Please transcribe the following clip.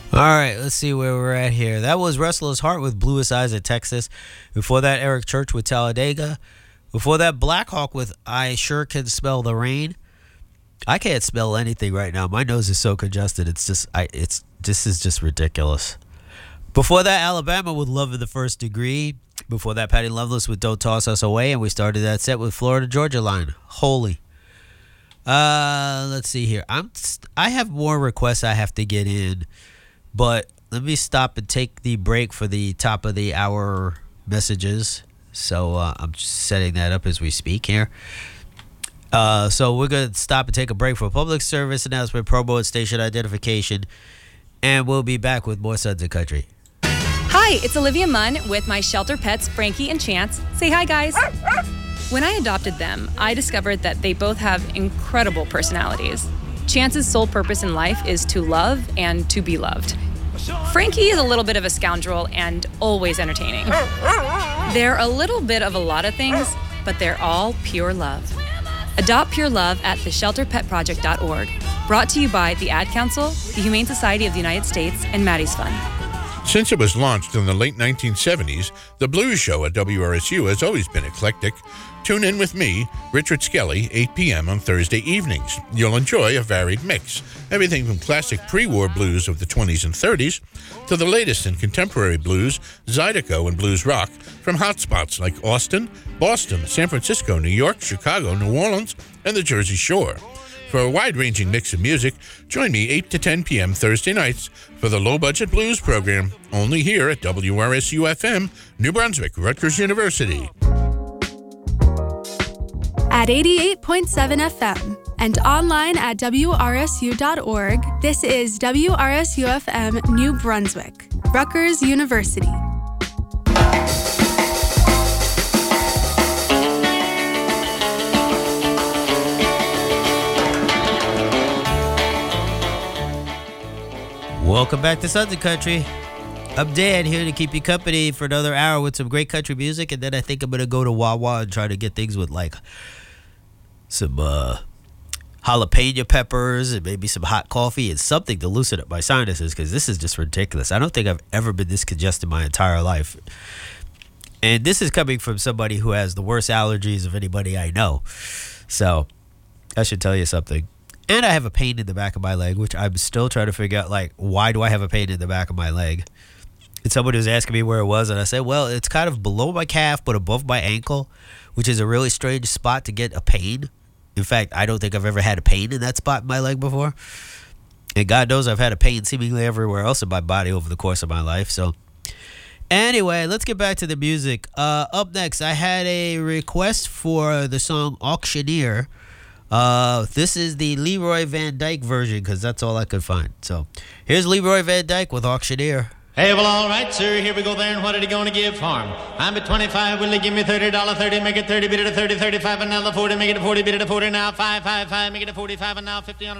All right, let's see where we're at here. That was Restless Heart with Bluest Eyes of Texas. Before that, Eric Church with Talladega. Before that, Blackhawk with I Sure Can Smell the Rain. I can't smell anything right now. My nose is so congested. This is just ridiculous. Before that, Alabama with Love in the First Degree. Before that, Patty Loveless with Don't Toss Us Away. And we started that set with Florida Georgia Line. Holy. Let's see here. I have more requests I have to get in. But let me stop and take the break for the top of the hour messages. So I'm just setting that up as we speak here. So we're going to stop and take a break for public service announcement, promo, and station identification. And we'll be back with more Sons of Country. Hi, it's Olivia Munn with my shelter pets, Frankie and Chance. Say hi, guys. When I adopted them, I discovered that they both have incredible personalities. Chance's sole purpose in life is to love and to be loved. Frankie is a little bit of a scoundrel and always entertaining. They're a little bit of a lot of things, but they're all pure love. Adopt pure love at theshelterpetproject.org. Brought to you by the Ad Council, the Humane Society of the United States, and Maddie's Fund. Since it was launched in the late 1970s, the Blues Show at WRSU has always been eclectic. Tune in with me, Richard Skelly, 8 p.m. on Thursday evenings. You'll enjoy a varied mix. Everything from classic pre-war blues of the 20s and 30s to the latest in contemporary blues, Zydeco, and blues rock from hotspots like Austin, Boston, San Francisco, New York, Chicago, New Orleans, and the Jersey Shore. For a wide-ranging mix of music, join me 8 to 10 p.m. Thursday nights for the Low Budget Blues program, only here at WRSU-FM, New Brunswick, Rutgers University. At 88.7 FM and online at WRSU.org, this is WRSU-FM New Brunswick, Rutgers University. Welcome back to Sons of Country. I'm Dan, here to keep you company for another hour with some great country music, and then I think I'm going to go to Wawa and try to get things with like some jalapeno peppers and maybe some hot coffee and something to loosen up my sinuses, because this is just ridiculous. I don't think I've ever been this congested my entire life. And this is coming from somebody who has the worst allergies of anybody I know. So I should tell you something. And I have a pain in the back of my leg, which I'm still trying to figure out, like, why do I have a pain in the back of my leg? And somebody was asking me where it was, and I said, well, it's kind of below my calf but above my ankle, which is a really strange spot to get a pain. In fact, I don't think I've ever had a pain in that spot in my leg before. And God knows I've had a pain seemingly everywhere else in my body over the course of my life. So anyway, let's get back to the music. Up next, I had a request for the song Auctioneer. This is the Leroy Van Dyke version, because that's all I could find. So here's Leroy Van Dyke with Auctioneer. Hey, well, all right, sir, here we go there, and what are they going to give for him? I'm at 25, will they give me $30, 30, make it 30, bid it a 30, 35, and now the 40, make it a 40, bid it a 40, now 5, 5, 5, make it a 45, and now 50 on it.